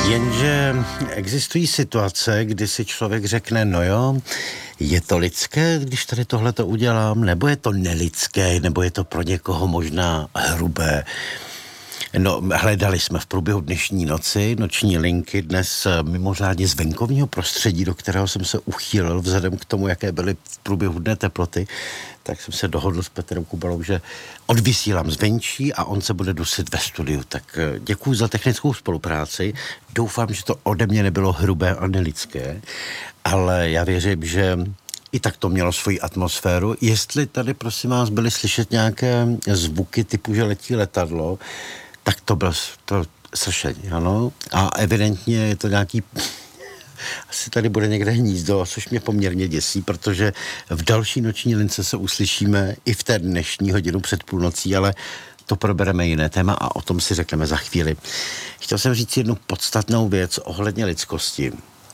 Jenže existují situace, kdy si člověk řekne, no jo, je to lidské, když tady tohleto udělám, nebo je to nelidské, nebo je to pro někoho možná hrubé. No, hledali jsme v průběhu dnešní noční linky dnes mimořádně z venkovního prostředí, do kterého jsem se uchýlil vzhledem k tomu, jaké byly v průběhu dne teploty, tak jsem se dohodl s Petrem Kubalou, že odvysílám zvenčí a on se bude dusit ve studiu. Tak děkuju za technickou spolupráci. Doufám, že to ode mě nebylo hrubé a nelidské, ale já věřím, že i tak to mělo svoji atmosféru. Jestli tady, prosím vás, byly slyšet nějaké zvuky typu, že letí letadlo, tak to bylo to sršení, ano. A evidentně je to nějaký... Asi tady bude někde hnízdo, což mě poměrně děsí, protože v další noční lince se uslyšíme i v té dnešní hodinu před půlnocí, ale to probereme jiné téma a o tom si řekneme za chvíli. Chtěl jsem říct jednu podstatnou věc ohledně lidskosti.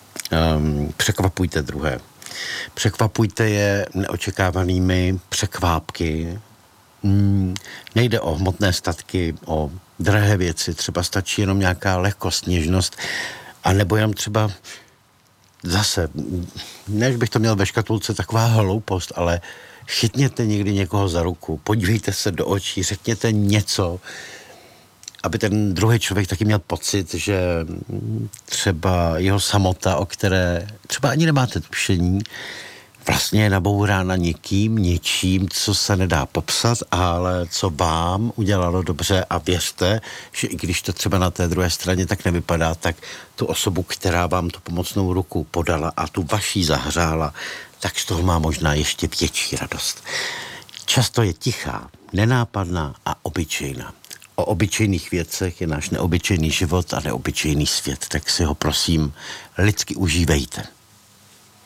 Překvapujte druhé. Překvapujte je neočekávanými překvápky. Nejde o hmotné statky, o drahé věci, třeba stačí jenom nějaká lehkost, něžnost, a nebo jenom třeba zase, než bych to měl ve škatulce, taková hloupost, ale chytněte někdy někoho za ruku, podívejte se do očí, řekněte něco, aby ten druhý člověk taky měl pocit, že třeba jeho samota, o které třeba ani nemáte tušení, vlastně je nabourána někým, něčím, co se nedá popsat, ale co vám udělalo dobře a věřte, že i když to třeba na té druhé straně tak nevypadá, tak tu osobu, která vám tu pomocnou ruku podala a tu vaší zahřála, tak z toho má možná ještě větší radost. Často je tichá, nenápadná a obyčejná. O obyčejných věcech je náš neobyčejný život a neobyčejný svět, tak si ho prosím lidsky užívejte.